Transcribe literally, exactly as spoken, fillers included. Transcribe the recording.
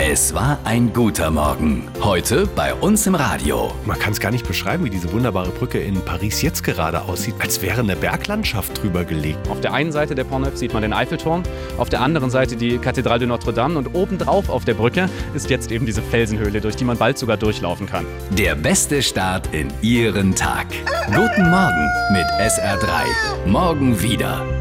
Es war ein guter Morgen. Heute bei uns im Radio. Man kann es gar nicht beschreiben, wie diese wunderbare Brücke in Paris jetzt gerade aussieht, als wäre eine Berglandschaft drüber gelegt. Auf der einen Seite der Pont Neuf sieht man den Eiffelturm, auf der anderen Seite die Kathedrale de Notre Dame und obendrauf auf der Brücke ist jetzt eben diese Felsenhöhle, durch die man bald sogar durchlaufen kann. Der beste Start in Ihren Tag. Guten Morgen mit S R drei. Morgen wieder.